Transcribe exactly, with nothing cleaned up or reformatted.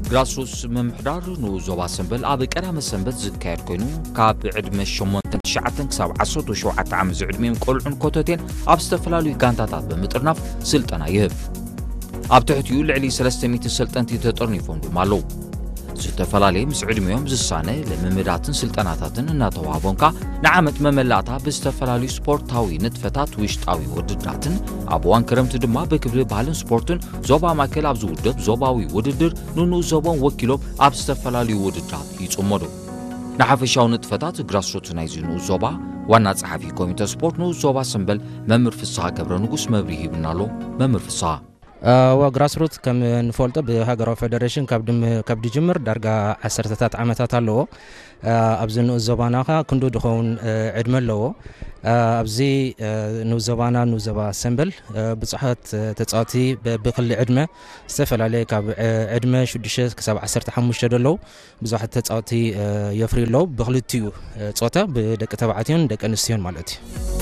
ግራስሩስ መምሕዳር ንዞባ ሰንበል ኣብ ቀዳመ ሰንበት ዝካየድ ኮይኑ ካብ ዕድመ ሸሞንተ ትሽዓተ ክሳብ ዓሰርተ ሸውዓተ ዓመት ዝዕድሜን ቆልዑን ኮተቴን ኣብ ዝተፈላለዩ ጋንታታት ብምጥርናፍ ስልጠና ይህብ ኣብ ትሕቲኡ ልዕሊ ሰለስተ ሚእቲ ሰልጠንቲ ተጠርኒፎም ድማ ኣለዉ ዝተፈላለዩ ምስ ዕድሜዮም ዝሳነ ለምምዳትን ስልጠናታትን እናተዋሃቦንካ ንዓመት መመላእታ ብዝተፈላለዩ ስፖርታዊ ንጥፈታት ውሽጣዊ ውድድራትን ኣብ እዋን ክረምቲ ድማ ብክብሪ ባህልን ስፖርትን ዞባ ማእከል ኣብ ዝውድብ ዞባዊ ውድድር ንንኡስ ዞባን ወኪሎም ኣብ ዝተፈላለዩ ውድድራት ይጽመዱ ንሓፈሻዊ ንጥፈታት ግራስሩት ናይ ንኡስ ዞባ ዋና ጸሓፊ ኮሚቴ ስፖርት ንኡስ ዞባ ሰንበል መምህር ፍስሐ ገብረ ንጉስ መብርሂ ይብናሎ መምህር ፍስሐ وغراسروت كم نفولته بهاجر فيدريشن كابدم كابدي جمر درجة عشرة عامات على أبزن الزبانة كندو دخون عدم له أبزي نوزبانا نوزبا سمبل بصحة تتصاتي بقل عدمه استفل عليه كاب عدمه شو دشة كسب عشرة حمش له بصحة تتصاتي يفري له بقل تيو تصاته بدك تبعتين دك أنسيون مالتي